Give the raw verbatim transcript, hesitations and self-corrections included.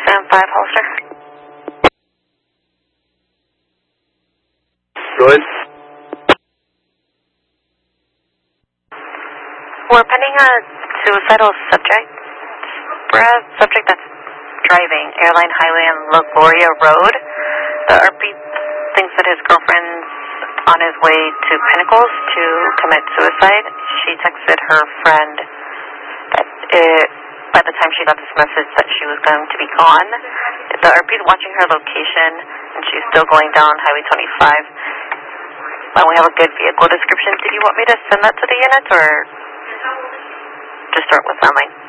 seven five holster. Good. We're pending a suicidal subject. We're a subject that's driving Airline Highway and La Gloria Road. The R P thinks that his girlfriend's on his way to Pinnacles to commit suicide. She texted her friend that it, by the time she got this message that she was going to be gone. The R P's watching her location, and she's still going down Highway twenty-five. Well, we have a good vehicle description. Did you want me to send that to the unit, or just start with landline?